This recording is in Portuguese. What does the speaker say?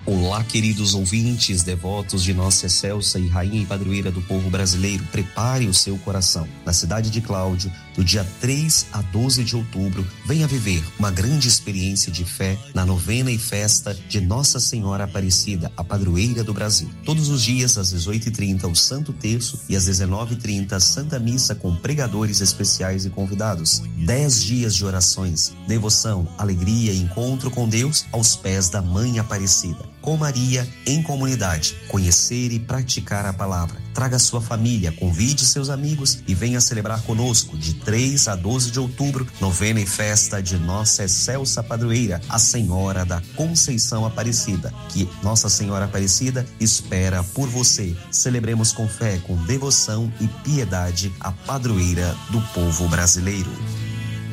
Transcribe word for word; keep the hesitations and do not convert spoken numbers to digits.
Olá, queridos ouvintes, devotos de Nossa Excelsa e Rainha e Padroeira do povo brasileiro. Prepare o seu coração. Na cidade de Cláudio, do dia três a doze de outubro, venha viver uma grande experiência de fé na novena e festa de Nossa Senhora Aparecida, a Padroeira do Brasil. Todos os dias, às dezoito e trinta, o Santo Terço e às dezenove e trinta, a Santa Missa com pregadores especiais e convidados. Dez dias de orações, devoção, alegria e encontro com Deus aos pés da Mãe Aparecida. Com Maria, em comunidade, conhecer e praticar a palavra. Traga sua família, convide seus amigos e venha celebrar conosco de três a doze de outubro, novena e festa de Nossa Excelsa Padroeira, a Senhora da Conceição Aparecida, que Nossa Senhora Aparecida espera por você. Celebremos com fé, com devoção e piedade a padroeira do povo brasileiro.